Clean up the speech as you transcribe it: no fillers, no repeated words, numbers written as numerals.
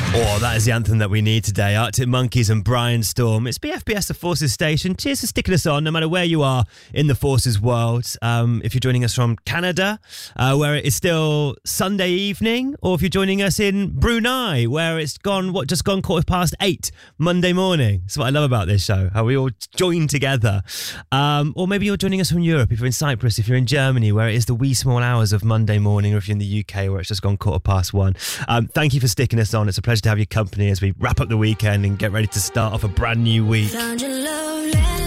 Oh, that is the anthem that we need today. Arctic Monkeys and Brian Storm. It's BFBS, the Forces station. Cheers for sticking us on, no matter where you are in the Forces world. If you're joining us from Canada, where it is still Sunday evening, or if you're joining us in Brunei, where it's just gone 8:15 Monday morning. That's what I love about this show, how we all join together. Or maybe you're joining us from Europe, if you're in Cyprus, if you're in Germany, where it is the wee small hours of Monday morning, or if you're in the UK, where it's just gone 1:15. Thank you for sticking us on. It's a pleasure to have your company as we wrap up the weekend and get ready to start off a brand new week. Found your love